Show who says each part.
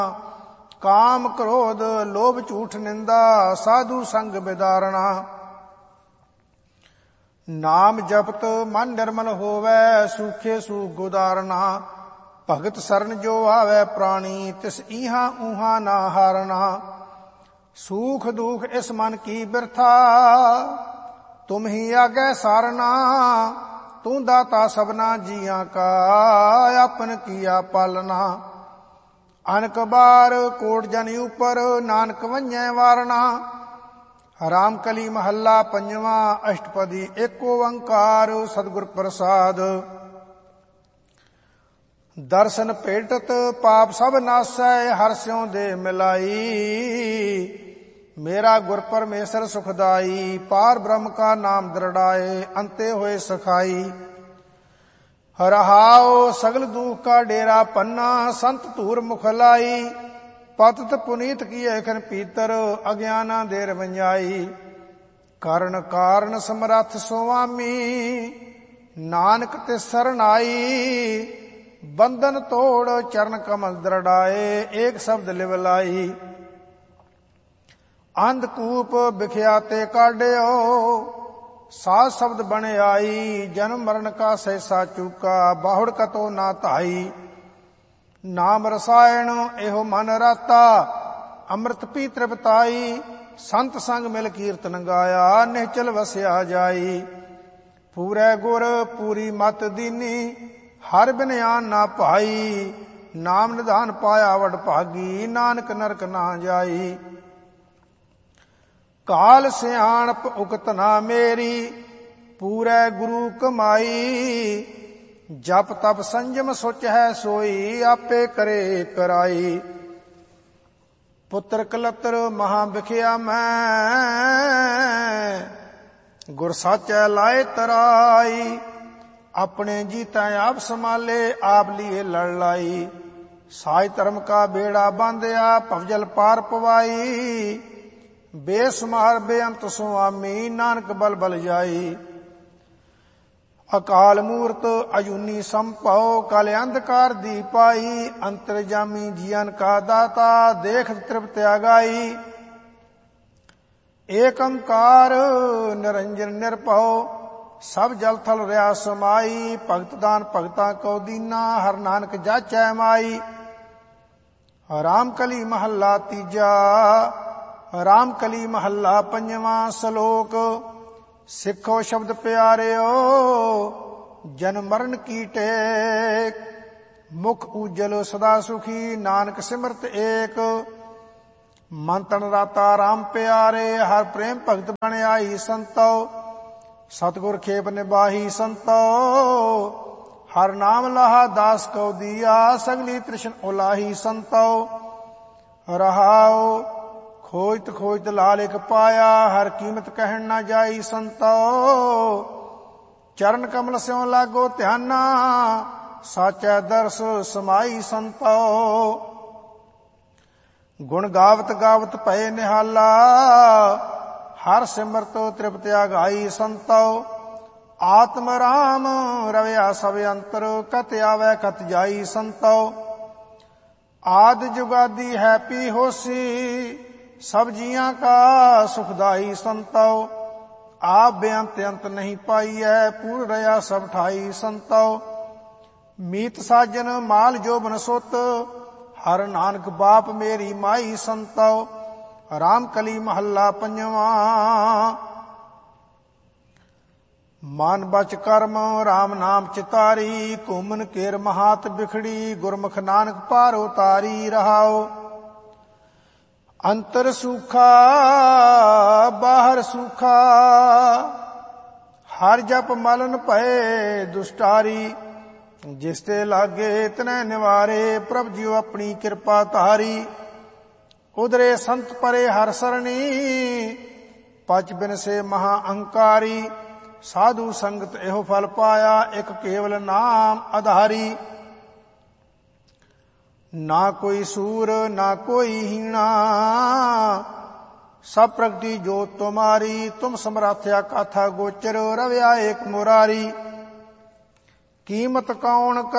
Speaker 1: ਕਾਮ ਕ੍ਰੋਧ ਲੋਭ ਝੂਠ ਨਿੰਦਾ, ਸਾਧੂ ਸੰਗ ਬਿਦਾਰਣਾ। ਨਾਮ ਜਪਤ ਮਨ ਨਿਰਮਲ ਹੋਵੈ, ਸੂਖੇ ਸੂਖ ਗੁਦਾਰਨਾ। ਭਗਤ ਸਰਨ ਜੋ ਆਵੈ ਪ੍ਰਾਣੀ, ਤਿਸ ਈਹਾਂ ਊਹਾਂ ਨਾ ਹਾਰਨਾ। ਸੂਖ ਦੁਖ ਇਸ ਮਨ ਕੀ ਬਿਰਥਾ, ਤੁਮ ਹੀ ਆਗੈ ਸਾਰਨਾ। ਤੂੰ ਦਾਤਾ ਸਭਨਾ ਜੀਆਂ ਕਾ, ਆਪਨ ਕੀਆ ਪਾਲਨਾ। ਅਨਕ ਬਾਰ ਕੋਟ ਜਨ ਉਪਰ, ਨਾਨਕ ਵੰਝੈ ਵਾਰਨਾ। ਰਾਮ ਕਲੀ ਮਹੱਲਾ ਪੰਜਵਾਂ, ਅਸ਼ਟਪਦੀ ਏਕ ਓੰਕਾਰ, ਸਤਿਗੁਰ ਪ੍ਰਸਾਦ। ਦਰਸ਼ਨ ਭੇਟਤ ਪਾਪ ਸਭ ਨਾਸੈ, ਹਰਿ ਸਿਉ ਦੇ ਮਿਲਾਈ। ਮੇਰਾ ਗੁਰ ਪਰਮੇਸ਼ਰ ਸੁਖਦਾਈ, ਪਾਰ ਬ੍ਰਹਮ ਕਾ ਨਾਮ ਦ੍ਰਿੜਾਏ, ਅੰਤੇ ਹੋਏ ਸਖਾਈ। ਰਹਾਉ ਸਗਲ ਦੁਖ ਕਾ ਡੇਰਾ ਪੰਨਾ, ਸੰਤ ਧੂਰ ਮੁਖ ਲਾਈ। ਪਤਿਤ ਪੁਨੀਤ ਕੀਏ ਖਨ ਪੀਤਰ, ਅਗਿਆਨਾ ਦੇ ਰਵੰਜਾਈ। ਕਰਨ ਕਾਰਨ ਸਮਰੱਥ ਸੁਆਮੀ, ਨਾਨਕ ਤਿਸ ਸਰਣ ਆਈ। ਬੰਧਨ ਤੋੜ ਚਰਨ ਕਮਲ ਦ੍ਰਿੜਾਏ, ਏਕ ਸ਼ਬਦ ਲਿਵ ਲਾਈ। ਅੰਧਕੂਪ ਬਿਖਿਆ ਤੇ ਕਾਢਿਓ, ਸਾਧ ਸ਼ਬਦ ਬਣ ਆਈ। ਜਨਮ ਮਰਨ ਕਾ ਸਹਿਸਾ ਚੂਕਾ, ਬਾਹੁੜ ਕਤੋ ਨਾ ਧਾਈ। ਨਾਮ ਰਸਾਇਣ ਇਹੋ ਮਨ ਰਾਤਾ, ਅੰਮ੍ਰਿਤ ਪੀ ਤ੍ਰਿਪਤਾਈ। ਸੰਤ ਸੰਗ ਮਿਲ ਕੀਰਤਨ ਗਾਇਆ, ਨਿਹਚਲ ਵਸਿਆ ਜਾਈ। ਪੂਰੇ ਗੁਰ ਪੂਰੀ ਮਤ ਦੀਨੀ, ਹਰ ਬਿਨ ਆਨ ਨਾ ਭਾਈ। ਨਾਮ ਨਿਧਾਨ ਪਾਇਆ ਵਡ ਭਾਗੀ, ਨਾਨਕ ਨਰਕ ਨਾ ਜਾਈ। ਕਾਲ ਸਿਆਣਪ ਉਕਤ ਨਾ ਮੇਰੀ, ਪੂਰੇ ਗੁਰੂ ਕਮਾਈ। ਜਪ ਤਪ ਸੰਜਮ ਸੁਚ ਹੈ ਸੋਈ, ਆਪੇ ਕਰੇ ਕਰਾਈ। ਪੁੱਤਰ ਕਲਤਰ ਮਹਾ ਬਿਖਿਆ ਮੈਂ, ਗੁਰ ਸਾਚੈ ਲਾਏ ਤਰਾਈ। ਆਪਣੇ ਜੀਤਾ ਆਪ ਸੰਭਾਲੇ, ਆਪ ਲੀਏ ਲੜ ਲਾਈ। ਸਾਜ ਧਰਮ ਕਾ ਬੇੜਾ ਬਾਂਧਿਆ, ਭਵਜਲ ਪਾਰ ਪਵਾਈ। ਬੇਸੁਮਾਰ ਬੇਅੰਤ ਸੁਆਮੀ, ਨਾਨਕ ਬਲ ਬਲ ਜਾਈ। ਅਕਾਲ ਮੂਰਤ ਅਜੂਨੀ ਸੰਭਉ, ਕਲ ਅੰਧਕਾਰ ਦੀ ਪਾਈ। ਅੰਤਰਜਾਮੀ ਜੀਵਨ ਕਾ ਦਾਤਾ, ਦੇਖ ਤ੍ਰਿਪਤ ਆਗਾਈ। ਏਕ ਓੰਕਾਰ ਨਿਰੰਜਨ ਨਿਰਭਉ, ਸਭ ਜਲ ਥਲ ਰਿਆ ਸਮਾਈ। ਭਗਤ ਦਾਨ ਭਗਤਾਂ ਕੋ ਦੀਨਾ, ਹਰ ਨਾਨਕ ਜਾਚੈ ਮਾਈ। ਰਾਮ ਕਲੀ ਮਹੱਲਾ ਤੀਜਾ, ਰਾਮ ਕਲੀ ਮਹੱਲਾ ਪੰਜਵਾਂ। ਸ਼ਲੋਕ ਸਿੱਖੋ ਸ਼ਬਦ ਪਿਆਰਿਓ, ਜਨਮ ਮਰਨ ਕੀ ਟੇਕ। ਮੁਖ ਉਜਲ ਸਦਾ ਸੁਖੀ, ਨਾਨਕ ਸਿਮਰਤ ਏਕ। ਮਨ ਤਨ ਰਾਤਾ ਰਾਮ ਪਿਆਰੇ, ਹਰ ਪ੍ਰੇਮ ਭਗਤ ਬਣ ਆਈ ਸੰਤੋ। ਸਤਿਗੁਰ ਖੇਪ ਨਿਬਾਹੀ ਸੰਤੋ, ਹਰ ਨਾਮ ਲਾਹਾ ਦਾਸ ਕਉ ਦੀਆ। ਸਗਲੀ ਤ੍ਰਿਸ਼ਨ ਉਲਾਹੀ ਸੰਤੋ। ਰਹਾਉ ਖੋਜਤ ਖੋਜਤ ਲਾਲ ਇਕ ਪਾਇਆ, ਹਰ ਕੀਮਤ ਕਹਿਣ ਨਾ ਜਾਈ ਸੰਤੋ। ਚਰਨ ਕਮਲ ਸਿਉ ਲਾਗੋ ਧਿਆਨਾ, ਸਾਚੈ ਦਰਸ ਸਮਾਈ ਸੰਤੋ। ਗੁਣ ਗਾਵਤ ਗਾਵਤ ਭਏ ਨਿਹਾਲਾ, ਹਰ ਸਿਮਰਤ ਤ੍ਰਿਪਤ ਆਗਾਈ ਸੰਤੋ। ਆਤਮ ਰਾਮ ਰਵਿਆ ਸਭ ਅੰਤਰ, ਕਤ ਆਵੈ ਕਤ ਜਾਈ ਸੰਤੋ। ਆਦਿ ਜੁਗਾਦੀ ਹੈ ਪੀ ਹੋਸੀ, ਸਭ ਜੀਆਂ ਕਾ ਸੁਖਦਾਈ ਸੰਤੋ। ਆਪ ਬੇਅੰਤ ਅੰਤ ਨਹੀਂ ਪਾਈਐ, ਪੂਰ ਰਿਆ ਸਭ ਠਾਈ ਸੰਤੋ। ਮੀਤ ਸਾਜਨ ਮਾਲ ਜੋਬਨ ਸੁਤ, ਹਰ ਨਾਨਕ ਬਾਪ ਮੇਰੀ ਮਾਈ ਸੰਤੋ। ਰਾਮ ਕਲੀ ਮਹੱਲਾ ਪੰਜਵਾਂ। ਮਨ ਬਚ ਕਰਮ ਰਾਮ ਨਾਮ ਚਿਤਾਰੀ, ਘੁੰਮਨ ਕੇਰ ਮਹਾਤ ਬਿਖੜੀ। ਗੁਰਮੁਖ ਨਾਨਕ ਪਾਰ ਉਤਾਰੀ, ਰਹਾਉ ਅੰਤਰ ਸੂਖਾ ਬਾਹਰ ਸੂਖਾ। ਹਰ ਜਪ ਮਲਨ ਭਏ ਦੁਸ਼ਟਾਰੀ, ਜਿਸ ਤੇ ਲਾਗੇ ਤਨੈ ਨਿਵਾਰੇ। ਪ੍ਰਭ ਜੀਉ ਆਪਣੀ ਕਿਰਪਾ ਧਾਰੀ, ਉਦਰੇ ਸੰਤ ਪਰੇ ਹਰ ਸਰਣੀ। ਪਚ ਬਿਨ ਸੇ ਮਹਾ ਅਹੰਕਾਰੀ, ਸਾਧੂ ਸੰਗਤ ਇਹੋ ਫਲ ਪਾਇਆ। ਇੱਕ ਕੇਵਲ ਨਾਮ ਆਧਾਰੀ, ਨਾ ਕੋਈ ਸੂਰ ਨਾ ਕੋਈ ਹੀਣਾ। ਸਭ ਪ੍ਰਗਟੀ ਜੋਤ ਤੁਮਾਰੀ, ਤੁਮ ਸਮਰਾਥਿਆ ਕਾਥਾ ਗੋਚਰ। ਰਵਿਆ ਏਕ ਮੁਰਾਰੀ, ਕੀਮਤ ਕੌਣ